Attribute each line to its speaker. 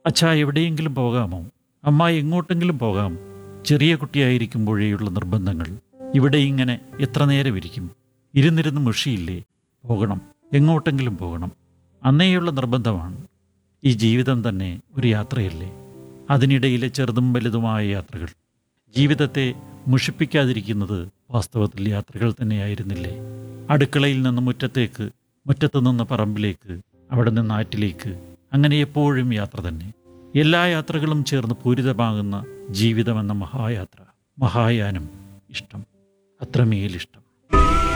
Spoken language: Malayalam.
Speaker 1: അച്ഛാ, എവിടെയെങ്കിലും പോകാമോ? അമ്മ, എങ്ങോട്ടെങ്കിലും പോകാം. ചെറിയ കുട്ടിയായിരിക്കുമ്പോഴേയുള്ള നിർബന്ധങ്ങൾ. ഇവിടെ ഇങ്ങനെ എത്ര നേരം ഇരിക്കും? ഇരുന്നിരുന്ന് മുഷിയില്ലേ? പോകണം, എങ്ങോട്ടെങ്കിലും പോകണം. അന്നേയുള്ള നിർബന്ധമാണ്. ഈ ജീവിതം തന്നെ ഒരു യാത്രയല്ലേ? അതിനിടയിലെ ചെറുതും വലുതുമായ യാത്രകൾ. ജീവിതത്തെ മുഷിപ്പിക്കാതിരിക്കുന്നത് വാസ്തവത്തിൽ യാത്രകൾ തന്നെയായിരുന്നില്ലേ? അടുക്കളയിൽ നിന്ന് മുറ്റത്തേക്ക്, മുറ്റത്തു നിന്ന് പറമ്പിലേക്ക്, അവിടെ നിന്ന് ആറ്റിലേക്ക്, അങ്ങനെ എപ്പോഴും യാത്ര തന്നെ. എല്ലാ യാത്രകളും ചേർന്ന് പൂരിതമാകുന്ന ജീവിതമെന്ന മഹായാത്ര, മഹായാനം. ഇഷ്ടം, അത്രമേലിഷ്ടം.